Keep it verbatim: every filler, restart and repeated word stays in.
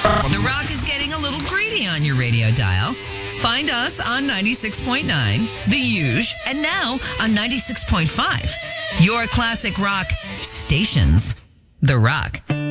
The Rock is getting a little greedy on your radio dial. Find us on ninety-six point nine, The Huge, and now on ninety-six point five. Your classic rock stations. The Rock.